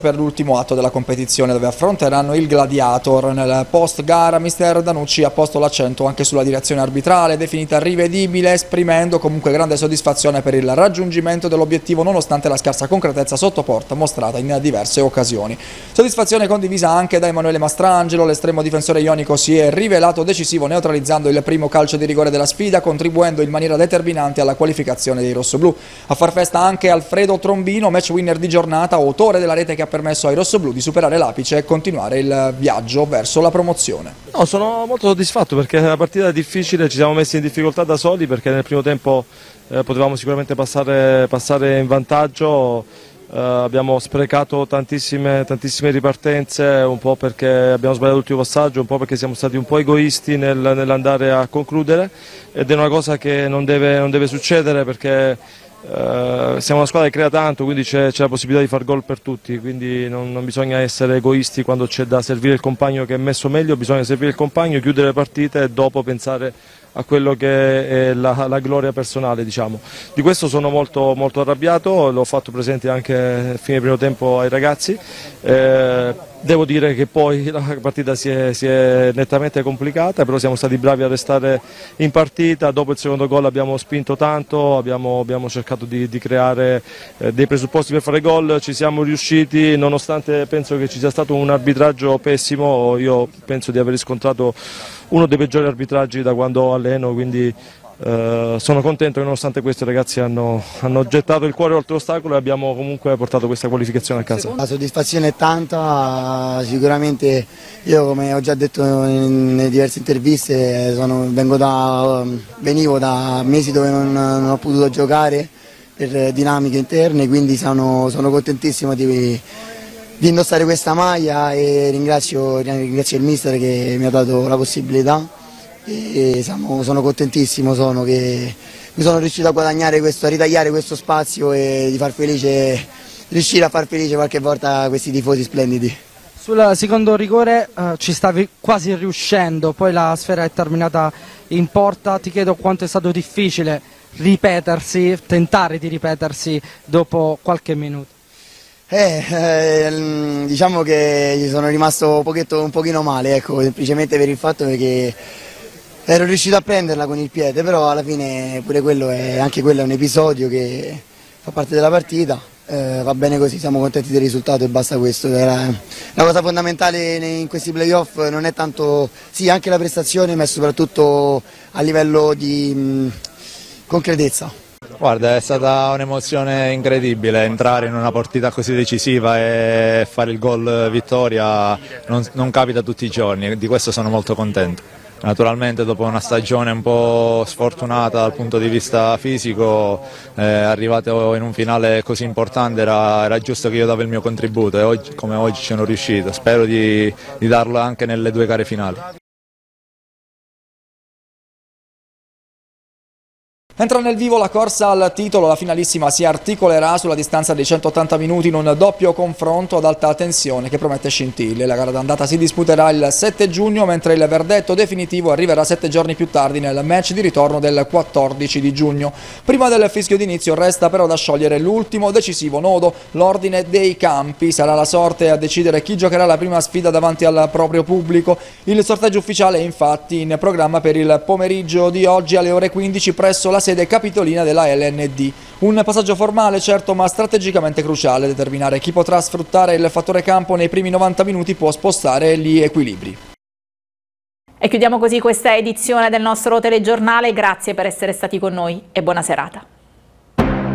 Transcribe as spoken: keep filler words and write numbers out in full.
Per l'ultimo atto della competizione dove affronteranno il Gladiator. Nel post gara mister Danucci ha posto l'accento anche sulla direzione arbitrale, definita rivedibile, esprimendo comunque grande soddisfazione per il raggiungimento dell'obiettivo nonostante la scarsa concretezza sotto porta mostrata in diverse occasioni. Soddisfazione condivisa anche da Emanuele Mastrangelo, l'estremo difensore ionico si è rivelato decisivo neutralizzando il primo calcio di rigore della sfida, contribuendo in maniera determinante alla qualificazione dei rossoblù. A far festa anche Alfredo Trombino, match winner di giornata, autore della rete che ha permesso ai rossoblù di superare l'apice e continuare il viaggio verso la promozione. No, sono molto soddisfatto perché è una partita difficile, ci siamo messi in difficoltà da soli perché nel primo tempo eh, potevamo sicuramente passare, passare in vantaggio, eh, abbiamo sprecato tantissime, tantissime ripartenze, un po' perché abbiamo sbagliato l'ultimo passaggio, un po' perché siamo stati un po' egoisti nel, nell'andare a concludere, ed è una cosa che non deve, non deve succedere perché Uh, siamo una squadra che crea tanto, quindi c'è la possibilità di far gol per tutti, quindi non, non bisogna essere egoisti quando c'è da servire il compagno che è messo meglio, bisogna servire il compagno, chiudere le partite e dopo pensare a quello che è la, la gloria personale, diciamo. Di questo sono molto, molto arrabbiato, l'ho fatto presente anche nel fine primo tempo ai ragazzi. Eh, devo dire che poi la partita si è, si è nettamente complicata, però siamo stati bravi a restare in partita, dopo il secondo gol abbiamo spinto tanto, abbiamo, abbiamo cercato di, di creare eh, dei presupposti per fare gol, ci siamo riusciti, nonostante penso che ci sia stato un arbitraggio pessimo, io penso di aver riscontrato uno dei peggiori arbitraggi da quando alleno, quindi eh, sono contento che nonostante questo i ragazzi hanno, hanno gettato il cuore oltre l'ostacolo e abbiamo comunque portato questa qualificazione a casa. La soddisfazione è tanta, sicuramente io come ho già detto in diverse interviste sono, vengo da, venivo da mesi dove non, non ho potuto giocare per dinamiche interne, quindi sono, sono contentissimo di di indossare questa maglia e ringrazio, ringrazio il mister che mi ha dato la possibilità e siamo, sono contentissimo sono che mi sono riuscito a guadagnare questo, a ritagliare questo spazio e di far felice, riuscire a far felice qualche volta questi tifosi splendidi. Sul secondo rigore eh, ci stavi quasi riuscendo, poi la sfera è terminata in porta, ti chiedo quanto è stato difficile ripetersi, tentare di ripetersi dopo qualche minuto. Eh, eh, diciamo che ci sono rimasto un, pochetto, un pochino male, ecco, semplicemente per il fatto che ero riuscito a prenderla con il piede, però alla fine pure quello è, anche quello è un episodio che fa parte della partita, eh, va bene così, siamo contenti del risultato e basta questo. Era, la cosa fondamentale in questi playoff non è tanto, sì, anche la prestazione, ma soprattutto a livello di mh, concretezza. Guarda, è stata un'emozione incredibile entrare in una partita così decisiva e fare il gol vittoria, non, non capita tutti i giorni, di questo sono molto contento. Naturalmente dopo una stagione un po' sfortunata dal punto di vista fisico, eh, arrivato in un finale così importante era, era giusto che io davo il mio contributo e oggi, come oggi ci sono riuscito, spero di, di darlo anche nelle due gare finali. Entra nel vivo la corsa al titolo, la finalissima si articolerà sulla distanza dei centottanta minuti in un doppio confronto ad alta tensione che promette scintille. La gara d'andata si disputerà il sette giugno, mentre il verdetto definitivo arriverà sette giorni più tardi nel match di ritorno del quattordici di giugno. Prima del fischio d'inizio resta però da sciogliere l'ultimo decisivo nodo, l'ordine dei campi. Sarà la sorte a decidere chi giocherà la prima sfida davanti al proprio pubblico. Il sorteggio ufficiale è infatti in programma per il pomeriggio di oggi alle ore quindici presso la sede capitolina della L N D. Un passaggio formale certo ma strategicamente cruciale, determinare chi potrà sfruttare il fattore campo nei primi novanta minuti può spostare gli equilibri. E chiudiamo così questa edizione del nostro telegiornale, grazie per essere stati con noi e buona serata.